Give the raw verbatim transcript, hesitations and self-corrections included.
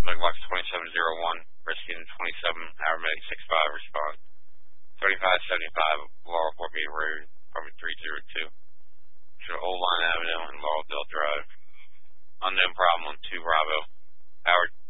Megalox twenty-seven oh one, rescue twenty-seven, Aramedic six five, respond. thirty-five seventy-five, Laurel Fort Meade Road, apartment three oh two. To Old Line Avenue in